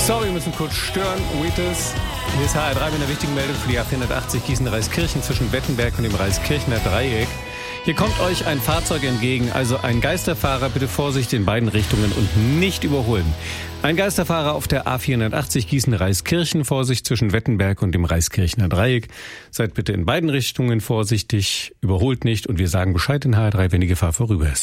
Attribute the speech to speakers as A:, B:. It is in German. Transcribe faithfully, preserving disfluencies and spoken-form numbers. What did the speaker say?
A: Sorry, wir müssen kurz stören. Wheatus. Hier ist H R drei mit einer wichtigen Meldung für die A vierhundertachtzig Gießen-Reiskirchen zwischen Wettenberg und dem Reiskirchener Dreieck. Hier kommt euch ein Fahrzeug entgegen, also ein Geisterfahrer, bitte Vorsicht in beiden Richtungen und nicht überholen. Ein Geisterfahrer auf der A vierhundertachtzig Gießen-Reiskirchen, Vorsicht zwischen Wettenberg und dem Reiskirchener Dreieck. Seid bitte in beiden Richtungen vorsichtig, überholt nicht und wir sagen Bescheid in H R drei, wenn die Gefahr vorüber ist.